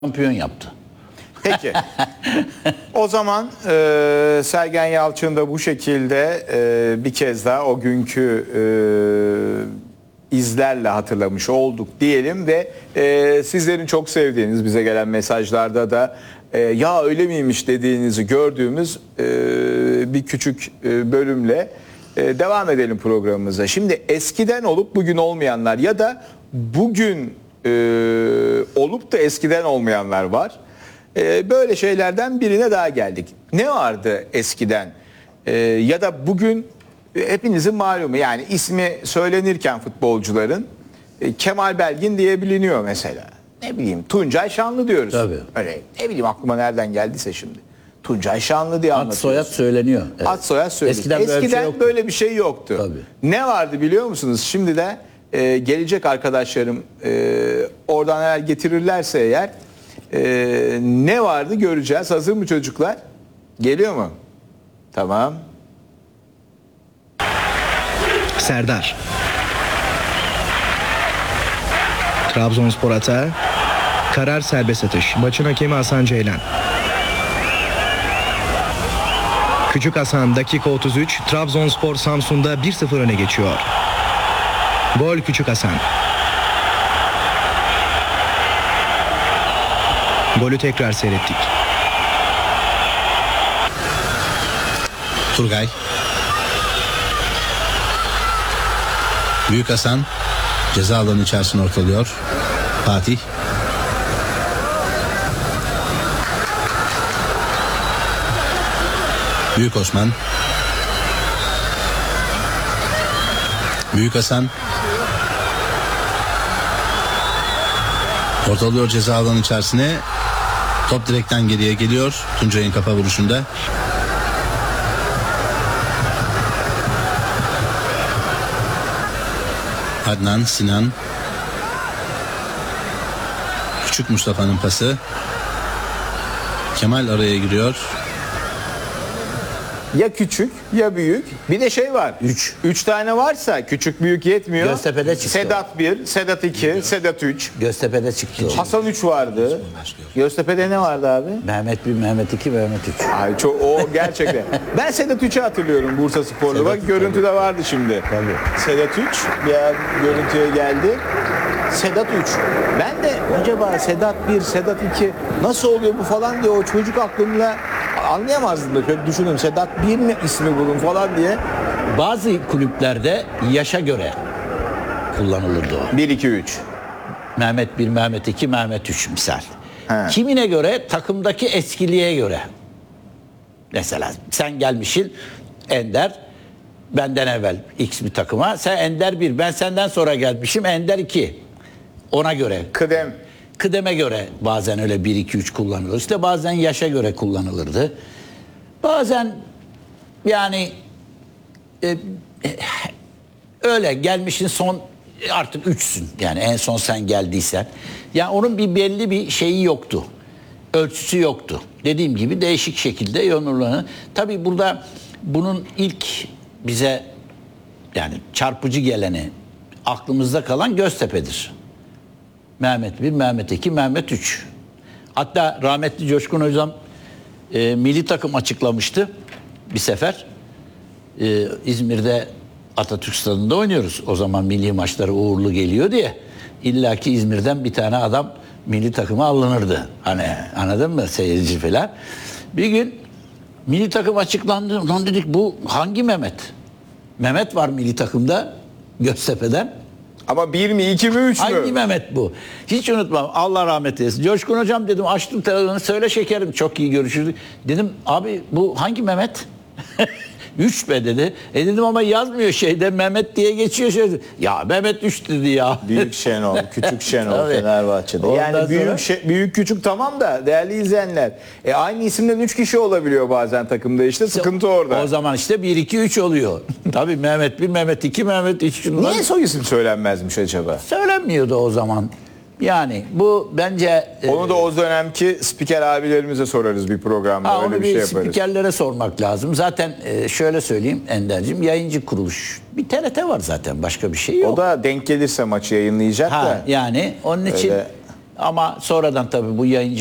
şampiyon yaptı. Peki. O zaman Sergen Yalçın da bu şekilde bir kez daha o günkü izlerle hatırlamış olduk diyelim ve sizlerin çok sevdiğiniz bize gelen mesajlarda da ya öyle miymiş dediğinizi gördüğümüz bir küçük bölümle devam edelim programımıza. Şimdi eskiden olup bugün olmayanlar ya da bugün olup da eskiden olmayanlar var. Böyle şeylerden birine daha geldik. Ne vardı eskiden ya da bugün hepinizin malumu, yani ismi söylenirken futbolcuların Kemal Belgin diye biliniyor mesela. Ne bileyim Tuncay Şanlı diyoruz. Tabii. Öyle, ne bileyim aklıma nereden geldiyse şimdi. Tuncay Şanlı diye anlatıyoruz. Ad soyad söyleniyor. Evet. Ad soyad söyleniyor. Eskiden böyle bir şey yoktu. Tabii. Ne vardı biliyor musunuz? Şimdi de gelecek arkadaşlarım oradan eğer getirirlerse eğer ne vardı göreceğiz. Hazır mı çocuklar? Geliyor mu? Tamam. Serdar. Trabzonspor atağı. Karar serbest atış. Maçın hakemi Hasan Ceylan. Küçük Hasan dakika 33. Trabzonspor Samsun'da 1-0 öne geçiyor. Gol Küçük Hasan. Golü tekrar seyrettik. Turgay. Büyük Hasan ceza alanı içerisine ortalıyor. Fatih. Büyük Osman. Büyük Hasan. Ortalıyor ceza alanı içerisine. Top direkten geriye geliyor. Tuncay'ın kafa vuruşunda. Adnan, Sinan. Küçük Mustafa'nın pası. Kemal araya giriyor. Ya küçük ya büyük. Bir de şey var. 3 tane varsa küçük büyük yetmiyor. Göztepe'de çıktı. Sedat 1, Sedat 2, Sedat 3. Göztepe'de çıktı. Hasan 3 vardı. Göztepe'de ne vardı abi? Mehmet 1, Mehmet 2, Mehmet 3. Ay çok, o gerçekten. Ben Sedat 3'ü hatırlıyorum Bursa Spor'da. Bak görüntü de vardı şimdi. Tabii. Sedat 3 bir görüntüye geldi. Sedat 3. Ben de acaba Sedat 1, Sedat 2 nasıl oluyor bu falan diye o çocuk aklımla anlayamazdım da şöyle düşünüyorum. Sedat 1 mi ismi bunun falan diye. Bazı kulüplerde yaşa göre kullanılırdı o. 1, 2, 3. Mehmet 1, Mehmet 2, Mehmet 3 misal. He. Kimine göre? Takımdaki eskiliğe göre. Mesela sen gelmişsin Ender benden evvel X bir takıma. Sen Ender 1, ben senden sonra gelmişim Ender 2. Ona göre. Kıdem. Kıdeme göre bazen öyle 1, 2, 3 kullanılır. İşte bazen yaşa göre kullanılırdı. Bazen yani öyle gelmişin son artık 3'sün. Yani en son sen geldiysen. Yani onun bir belli bir şeyi yoktu. Ölçüsü yoktu. Dediğim gibi değişik şekilde yorumlanır. Tabii burada bunun ilk bize yani çarpıcı geleni aklımızda kalan Göztepe'dir. Mehmet 1, Mehmet 2, Mehmet 3. Hatta rahmetli Coşkun Hocam milli takım açıklamıştı bir sefer. İzmir'de Atatürk Stadı'nda oynuyoruz. O zaman milli maçları uğurlu geliyor diye. İlla ki İzmir'den bir tane adam milli takıma alınırdı. Hani anladın mı seyirci falan. Bir gün milli takım açıklandı. Lan dedik bu hangi Mehmet? Mehmet var milli takımda Göztepe'den. Ama 1 mi 2 mi 3 mü? Hangi Mehmet bu? Hiç unutmam. Allah rahmet eylesin. Coşkun Hocam dedim açtım televizyonu söyle şekerim çok iyi görüşürüz. Dedim abi bu hangi Mehmet? 3 be dedi. Dedim ama yazmıyor şeyde Mehmet diye geçiyor şey. Ya Mehmet 3 dedi ya. Büyük Şenol, küçük Şenol Tabii. Fenerbahçe'de. Ondan Yani büyük sonra- büyük küçük tamam da değerli izleyenler. Aynı isimden 3 kişi olabiliyor bazen takımda işte sıkıntı orada. O zaman işte 1 2 3 oluyor. Tabii Mehmet 1, Mehmet 2, Mehmet 3. Niye soy isim söylenmezmiş acaba? Söylenmiyordu o zaman. Yani bu bence Onu da o dönemki spiker abilerimize sorarız bir programda. onu Öyle bir bir şey yaparız. spikerlere sormak lazım. Zaten şöyle söyleyeyim Ender'cim yayıncı kuruluş. Bir TRT var zaten başka bir şey yok. O da denk gelirse maçı yayınlayacak da. Yani onun için Öyle. ama sonradan tabii bu yayıncı